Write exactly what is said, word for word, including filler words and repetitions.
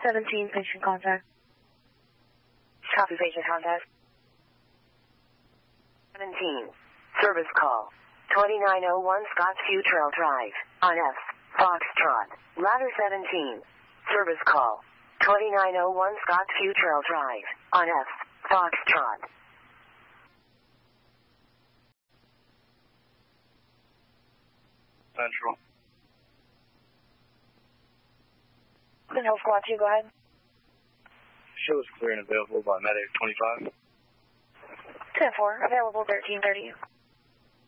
seventeen, patient contact. Copy, patient contact. seventeen, service call. twenty-nine oh one Scottsview Trail Drive, on F, Foxtrot. Ladder seventeen, service call. twenty-nine oh one Scottsview Trail Drive, on F, Foxtrot. Central. Clean Health Squad two, go ahead. Show is clear and available by Medic twenty-five. ten four, available thirteen thirty.